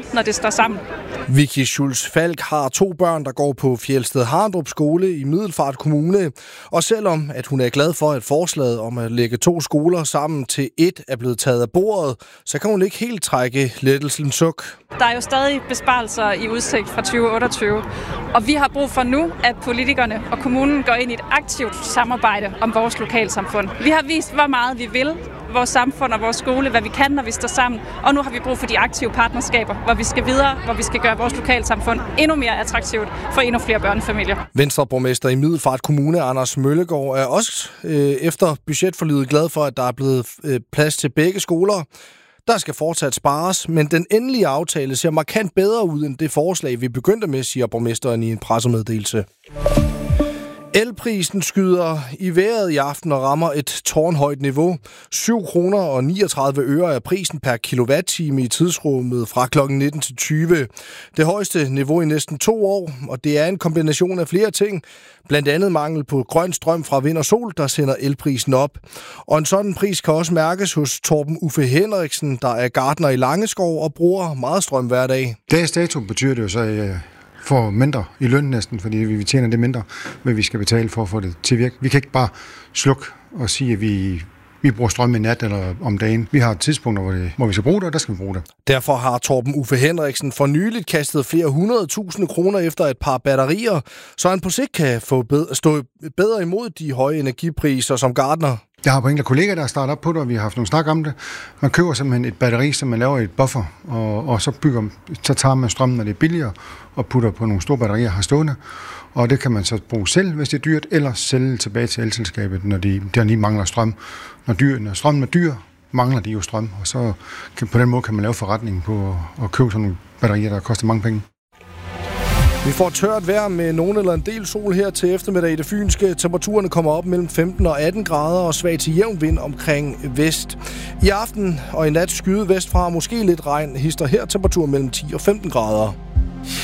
når det står sammen. Vicky Schulz Falk har 2 børn, der går på Fjeldsted Harndrup skole i Middelfart Kommune. Og selvom at hun er glad for, at forslaget om at lægge 2 skoler sammen til ét er blevet taget af bordet, så kan hun ikke helt trække lettelsens suk. Der er jo stadig besparelser i udsigt fra 2028, og vi har brug for nu, at politikerne og kommunen går ind i et aktivt samarbejde om vores lokalsamfund. Vi har vist, hvor meget vi vil, vores samfund og vores skole, hvad vi kan, når vi står sammen, og nu har vi brug for de aktive partnerskaber, hvor vi skal videre, hvor vi skal gøre vores lokalsamfund endnu mere attraktivt for endnu flere børnefamilier. Venstreborgmester i Middelfart Kommune, Anders Møllegaard, er også efter budgetforliget glad for, at der er blevet plads til begge skoler. Der skal fortsat spares, men den endelige aftale ser markant bedre ud end det forslag, vi begyndte med, siger borgmesteren i en pressemeddelelse. Elprisen skyder i vejret i aften og rammer et tårnhøjt niveau. 7 kroner og 39 øre er prisen per kilowatt-time i tidsrummet fra kl. 19 til 20. Det højeste niveau i næsten 2 år, og det er en kombination af flere ting. Blandt andet mangel på grøn strøm fra vind og sol, der sender elprisen op. Og en sådan pris kan også mærkes hos Torben Uffe Henriksen, der er gartner i Langeskov og bruger meget strøm hver dag. Dags dato betyder det jo så får mindre i løn næsten, fordi vi tjener det mindre, hvad vi skal betale for at få det til at virke. Vi kan ikke bare slukke og sige, at vi bruger strøm i nat eller om dagen. Vi har et tidspunkt, hvor vi skal bruge det, og der skal vi bruge det. Derfor har Torben Uffe Henriksen for nyligt kastet flere 100.000 kroner efter et par batterier, så han på sigt kan stå bedre imod de høje energipriser som gartner. Jeg har på enkelte kollegaer, der har startet op på det, og vi har haft nogle snak om det. Man køber simpelthen et batteri, som man laver i et buffer, og så tager man strømmen, når det er billigere, og putter på nogle store batterier her stående. Og det kan man så bruge selv, hvis det er dyrt, eller sælge tilbage til elselskabet, når der lige mangler strøm. Når strømmen er dyr, mangler de jo strøm, og så på den måde kan man lave forretning på at købe sådan nogle batterier, der koster mange penge. Vi får tørt vejr med nogen eller en del sol her til eftermiddag i det fynske. Temperaturerne kommer op mellem 15 og 18 grader og svag til jævn vind omkring vest. I aften og i nat skyde vestfra, måske lidt regn, hister her temperatur mellem 10 og 15 grader.